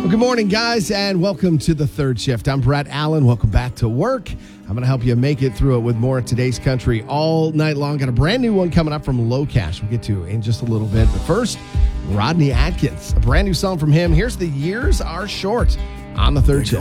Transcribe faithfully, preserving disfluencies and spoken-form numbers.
Well, good morning, guys, and welcome to the third shift. I'm Brett Allen. Welcome back to work. I'm going to help you make it through it with more of today's country all night long. Got a brand new one coming up from Low Cash. We'll get to in just a little bit. But first, Rodney Atkins, a brand new song from him. Here's The Years Are Short on the third shift.